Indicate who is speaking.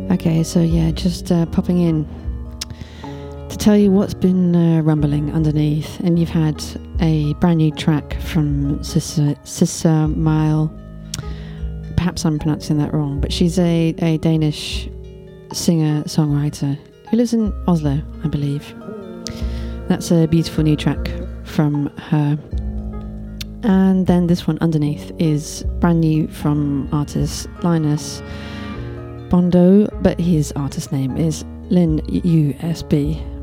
Speaker 1: Okay, so yeah, just popping in to tell you what's been rumbling underneath. And you've had a brand new track from Sissa Mile. Perhaps I'm pronouncing that wrong, but she's a Danish singer-songwriter who lives in Oslo, I believe. That's a beautiful new track from her. And then this one underneath is brand new from artist Linus Bondo, but his artist name is Lin USB.